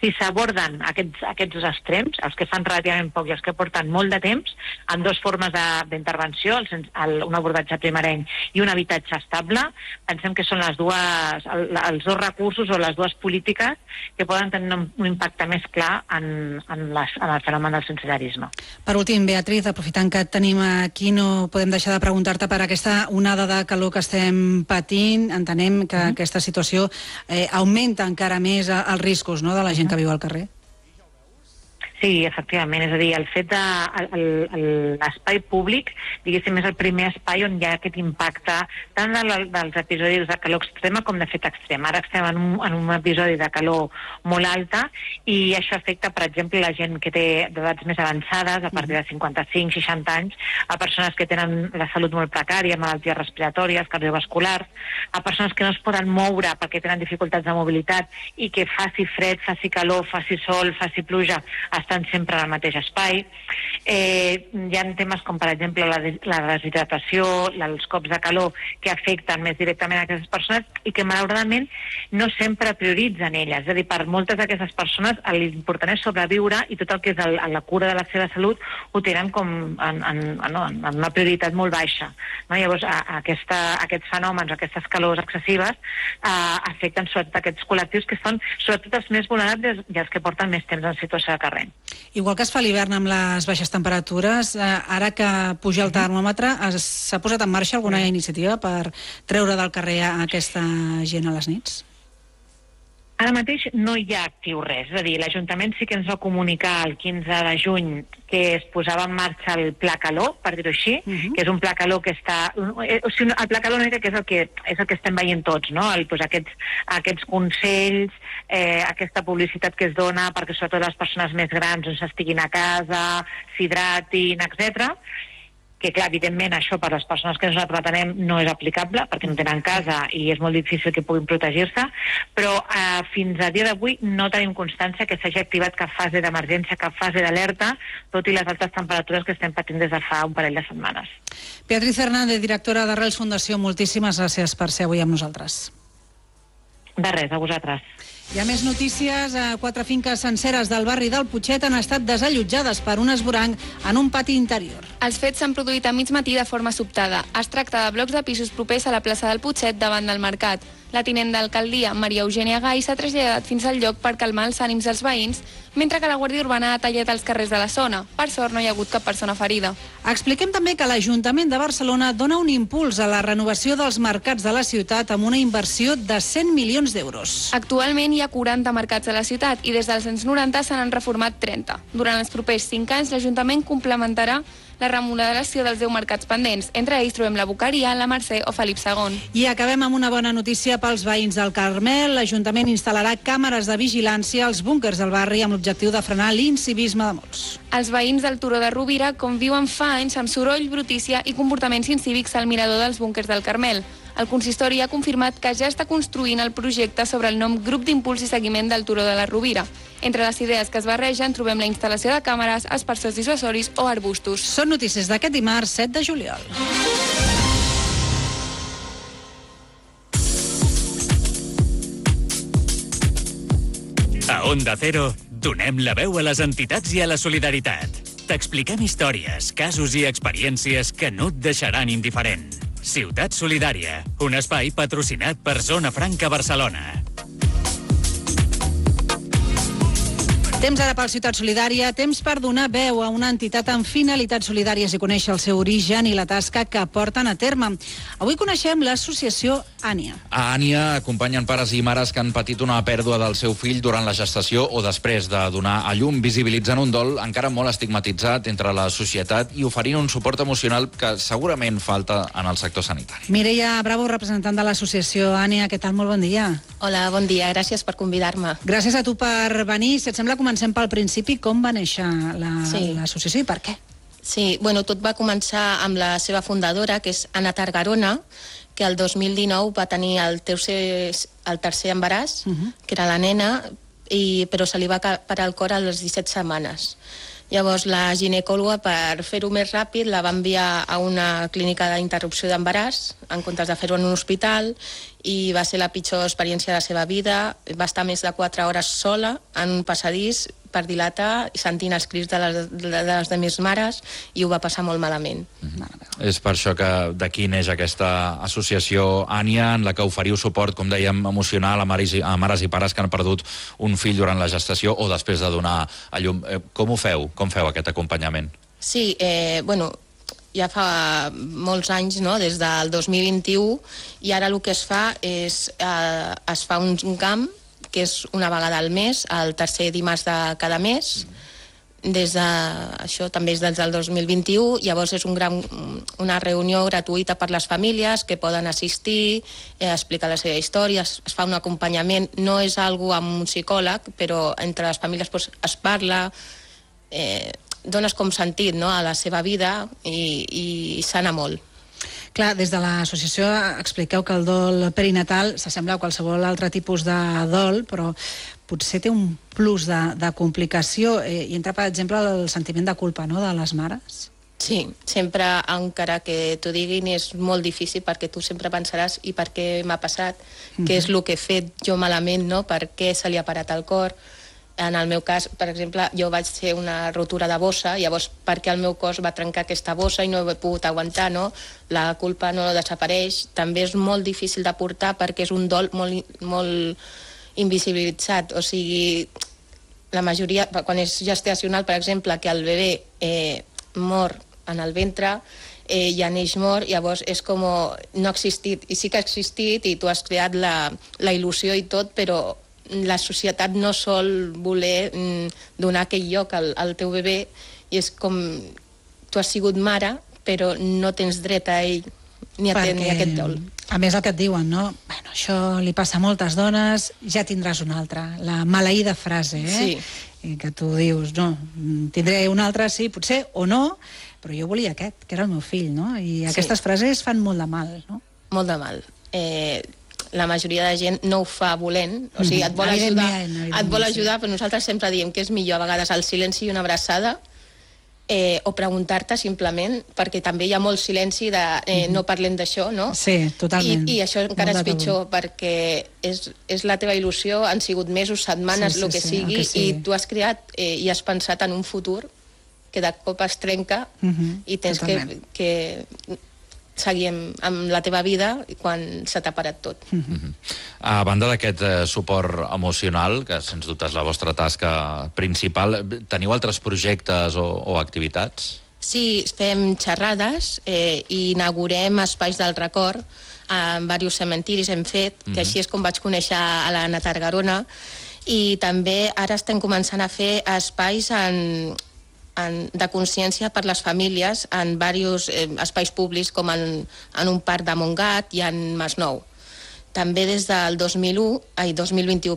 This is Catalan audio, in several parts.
si s'aborden aquests dos extrems, els que fan relativament poc i els que porten molt de temps, amb dues formes d'intervenció, un abordatge primerenc i un habitatge estable, pensem que són els dos recursos o les dues polítiques que poden tenir un impacte més clar en el fenomen del sensellarisme. Per últim, Beatriz, aprofitant que et tenim aquí, no podem deixar de preguntar-te per aquesta onada de calor que estem patint. Entenem que aquesta situació augmenta encara més els riscos, no?, de la gent que viu al carrer. Sí, efectivament, és a dir, el fet de l'espai públic, diguéssim, és el primer espai on hi ha aquest impacte tant dels episodis de calor extrema com de fet extrema. Ara estem en un episodi de calor molt alta i això afecta, per exemple, la gent que té edats més avançades, a partir de 55-60 anys, a persones que tenen la salut molt precària, malalties respiratòries, cardiovasculars, a persones que no es poden moure perquè tenen dificultats de mobilitat i que faci fred, faci calor, faci sol, faci pluja, estan sempre al mateix espai. Hi ha temes com, per exemple, la deshidratació, els cops de calor que afecten més directament a aquestes persones i que, malauradament, no sempre prioritzen elles. És a dir, per moltes d'aquestes persones l'important és sobreviure i tot el que és la cura de la seva salut ho tenen com en una prioritat molt baixa. Llavors, aquests fenòmens, aquestes calors excessives, afecten sobretot aquests col·lectius que són sobretot els més vulnerables i els que porten més temps en situació de carrer. Igual que es fa a l'hivern amb les baixes temperatures, ara que puja el termòmetre, s'ha posat en marxa alguna iniciativa per treure del carrer a aquesta gent a les nits? Ara mateix no hi ha actiu res, és a dir, l'Ajuntament sí que ens va comunicar el 15 de juny que es posava en marxa el Pla Calor, per dir-ho així, que és un Pla Calor que està... O sigui, el Pla Calor que és el que estem veient tots, no? Aquests consells, aquesta publicitat que es dona perquè sobretot les persones més grans doncs estiguin a casa, s'hidratin, etc. Que, clar, evidentment, això per les persones que ens retenem no és aplicable perquè no tenen casa i és molt difícil que puguin protegir-se, però fins a dia d'avui no tenim constància que s'hagi activat cap fase d'emergència, cap fase d'alerta, tot i les altes temperatures que estem patint des de fa un parell de setmanes. Beatriz Fernández, directora d'Arrels Fundació, moltíssimes gràcies per ser avui amb nosaltres. De res, a vosaltres. Hi ha més notícies. 4 finques senceres del barri del Putxet han estat desallotjades per un esvoranc en un pati interior. Els fets s'han produït a mig matí de forma sobtada. Es tracta de blocs de pisos propers a la plaça del Putxet davant del mercat. La tinent d'alcaldia, Maria Eugènia Gai, s'ha traslladat fins al lloc per calmar els ànims dels veïns, mentre que la Guàrdia Urbana ha tallat els carrers de la zona. Per sort no hi ha hagut cap persona ferida. Expliquem també que l'Ajuntament de Barcelona dona un impuls a la renovació dels mercats de la ciutat amb una inversió de 100 milions d'euros. Actualment hi ha 40 mercats a la ciutat i des dels anys 90 se n'han reformat 30. Durant els propers 5 anys l'Ajuntament complementarà la remodelació dels 10 mercats pendents. Entre ells trobem la Boqueria, la Mercè o Felip II. I acabem amb una bona notícia pels veïns del Carmel. L'Ajuntament instal·larà càmeres de vigilància als búnquers del barri amb l'objectiu de frenar l'incivisme de molts. Els veïns del Turó de Rovira conviuen fa anys amb soroll, brutícia i comportaments incívics al mirador dels búnquers del Carmel. El consistori ha confirmat que ja està construint el projecte sobre el nom Grup d'Impuls i Seguiment del Turó de la Rovira. Entre les idees que es barregen trobem la instal·lació de càmeres, aspersors dissuasoris o arbustos. Són notícies d'aquest dimarts 7 de juliol. A Onda Cero donem la veu a les entitats i a la solidaritat. T'expliquem històries, casos i experiències que no et deixaran indiferent. Ciutat Solidària, un espai patrocinat per Zona Franca Barcelona. Temps ara per Ciutat Solidària, temps per donar veu a una entitat amb finalitats solidàries i conèixer el seu origen i la tasca que porten a terme. Avui coneixem l'associació Ània. A Ània acompanyen pares i mares que han patit una pèrdua del seu fill durant la gestació o després de donar a llum, visibilitzant un dol encara molt estigmatitzat entre la societat i oferint un suport emocional que segurament falta en el sector sanitari. Mireia Bravo, representant de l'associació Ània, què tal? Molt bon dia. Hola, bon dia, gràcies per convidar-me. Gràcies a tu per venir. Si et sembla, comencem pel principi. Com va néixer l'associació i per què? Sí, bueno, tot va començar amb la seva fundadora, que és Anna Targarona, que el 2019 va tenir el tercer embaràs, que era la nena, però se li va parar el cor a les 17 setmanes. Llavors la ginecòloga, per fer-ho més ràpid, la va enviar a una clínica d'interrupció d'embaràs en comptes de fer-ho en un hospital, i va ser la pitjor experiència de la seva vida. Va estar més de 4 hores sola en un passadís per dilatar, sentint els crits de les altres mares, i ho va passar molt malament. És per això que d'aquí neix aquesta associació Ània, en la que oferiu suport, com dèiem, emocional a mares i pares que han perdut un fill durant la gestació o després de donar a llum. Com ho feu? Com feu aquest acompanyament? Sí, ja fa molts anys, no?, des del 2021, i ara el que es fa és es fa un camp que és una vegada al mes, el tercer dimarts de cada mes. Això també és des del 2021. Llavors és una reunió gratuïta per les famílies que poden assistir, explicar la seva història, es fa un acompanyament. No és algo amb un psicòleg, però entre les famílies es parla, dones com sentit, no?, a la seva vida, i sana molt. Clar, des de l'associació expliqueu que el dol perinatal s'assembla a qualsevol altre tipus de dol, però potser té un plus de complicació, i entra, per exemple, el sentiment de culpa, no?, de les mares. Sí, sempre, encara que t'ho diguin, és molt difícil, perquè tu sempre pensaràs i per què m'ha passat, què és el que he fet jo malament, no?, per què se li ha parat el cor. En el meu cas, per exemple, jo vaig fer una rotura de bossa, llavors perquè el meu cos va trencar aquesta bossa i no he pogut aguantar, no? La culpa no desapareix. També és molt difícil de portar perquè és un dol molt invisibilitzat. O sigui, la majoria, quan és gestacional, per exemple, que el bebè mor en el ventre, ja neix mort, llavors és com no ha existit. I sí que ha existit i tu has creat la il·lusió i tot, però la societat no sol voler donar aquell lloc al teu bebè, i és com tu has sigut mare però no tens dret a ell ni a tenir aquest dol. A més, el que et diuen, no? Bueno, això li passa a moltes dones, ja tindràs una altra. La maleïda frase, Sí. Que tu dius, no, tindré una altra, sí, potser, o no, però jo volia aquest, que era el meu fill, no? I aquestes frases fan molt de mal, no? Molt de mal. La majoria de gent no ho fa volent, o sigui, et vol ajudar, però nosaltres sempre diem que és millor a vegades el silenci i una abraçada, o preguntar-te simplement, perquè també hi ha molt silenci de no parlem d'això, no? Sí, totalment. I això encara és pitjor, perquè és la teva il·lusió, han sigut mesos, setmanes, el que sigui, i tu has creat i has pensat en un futur que de cop es trenca i tens que seguir amb la teva vida quan se t'ha parat tot. A banda d'aquest suport emocional, que sens dubte és la vostra tasca principal, teniu altres projectes o activitats? Sí, fem xerrades i inaugurem espais del record en diversos cementiris hem fet, que així és com vaig conèixer a l'Anna Targarona, i també ara estem començant a fer espais de consciència per les famílies en diversos espais públics, com en un parc de Montgat i en Masnou. També des del 2021,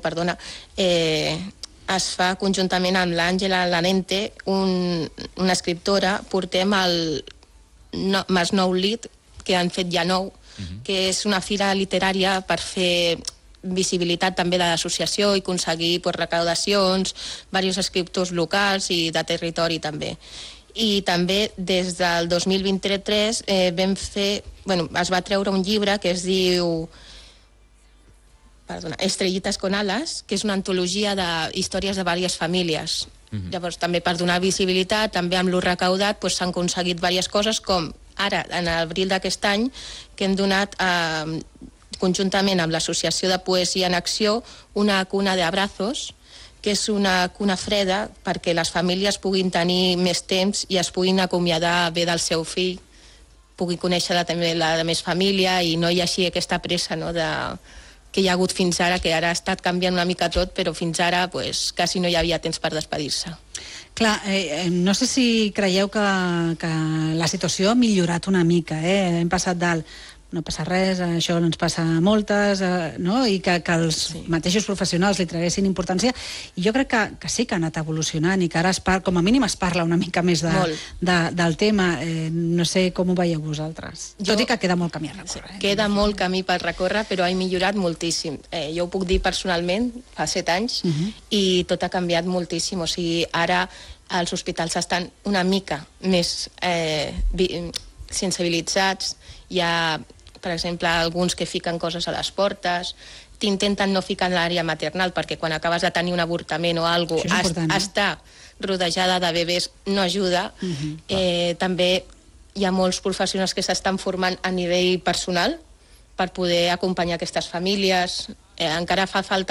es fa conjuntament amb l'Àngela Lanente, una escriptora, portem el Masnou Lit, que han fet ja nou, que és una fira literària per fer visibilitat també de l'associació i aconseguir recaudacions, diversos escriptors locals i de territori també. I també des del 2023 es va treure un llibre que es diu Estrellitas con alas, que és una antologia d'històries de diverses famílies. Llavors també per donar visibilitat, també amb lo recaudat s'han aconseguit diverses coses, com ara en abril d'aquest any que hem donat conjuntament amb l'Associació de Poesia en Acció una cuna d'abrazos, que és una cuna freda perquè les famílies puguin tenir més temps i es puguin acomiadar bé del seu fill, puguin conèixer també la més família i no hi hagi aquesta pressa, no, que hi ha hagut fins ara, que ara ha estat canviant una mica tot, però fins ara quasi no hi havia temps per despedir-se. Clar, no sé si creieu que la situació ha millorat una mica, hem passat no passa res, això ens passa a moltes, no? I que els mateixos professionals li traguessin importància. I jo crec que sí que ha anat evolucionant i que ara, com a mínim, es parla una mica més del tema. No sé com ho veieu vosaltres. Tot i que queda molt camí a recórrer. Queda molt camí per recórrer, però ha millorat moltíssim. Jo ho puc dir personalment, fa 7 anys, i tot ha canviat moltíssim. O sigui, ara els hospitals estan una mica més sensibilitzats, hi ha per exemple, alguns que fiquen coses a les portes, t'intenten no ficar en l'àrea maternal, perquè quan acabes de tenir un avortament o alguna cosa, estar rodejada de bebès no ajuda. També hi ha molts professionals que s'estan formant a nivell personal per poder acompanyar aquestes famílies. Encara fa falta